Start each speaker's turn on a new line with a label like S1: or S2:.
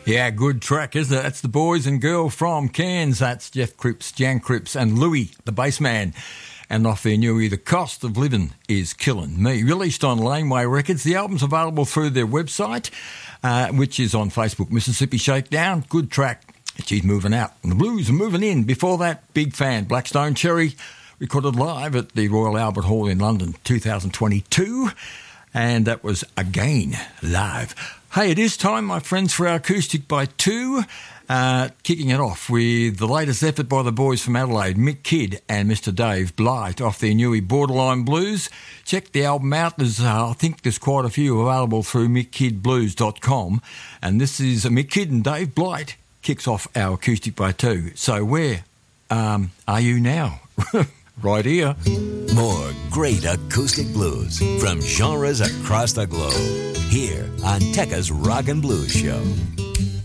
S1: Yeah, good track, isn't it? That's the boys and girl from Cairns. That's Jeff Cripps, Jan Cripps and Louis, the bass man. And off their newie, The Cost of Living is Killing Me. Released on Laneway Records. The album's available through their website, which is on Facebook, Mississippi Shakedown. Good track. She's moving out and the blues are moving in. Before that, big fan, Blackstone Cherry, recorded live at the Royal Albert Hall in London, 2022. And that was Again live. Hey, it is time, my friends, for our Acoustic by Two. Kicking it off with the latest effort by the boys from Adelaide, Mick Kidd and Mr. Dave Blight, off their newie Borderline Blues. Check the album out. I think there's quite a few available through mickkidblues.com. And this is Mick Kidd and Dave Blight kicks off our Acoustic by Two. So where are you now? Right here.
S2: More great acoustic blues from genres across the globe. Here on Tekka's Rock and Blues Show.